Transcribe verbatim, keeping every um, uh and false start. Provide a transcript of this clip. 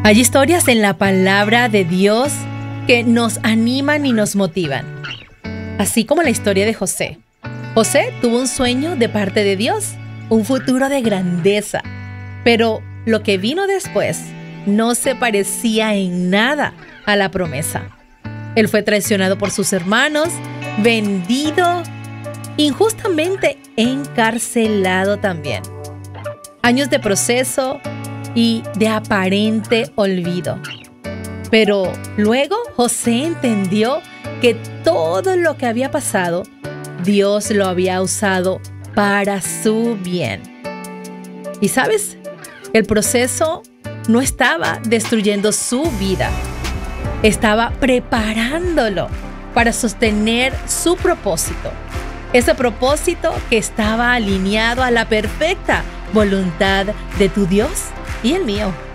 Hay historias en la palabra de Dios que nos animan y nos motivan, así como la historia de José. José tuvo un sueño de parte de Dios, un futuro de grandeza, pero lo que vino después no se parecía en nada a la promesa. Él fue traicionado por sus hermanos, vendido, injustamente encarcelado también. Años de proceso y de aparente olvido. Pero luego José entendió que todo lo que había pasado, Dios lo había usado para su bien. Y ¿sabes? El proceso no estaba destruyendo su vida, estaba preparándolo para sostener su propósito. Ese propósito que estaba alineado a la perfecta voluntad de tu Dios y el mío.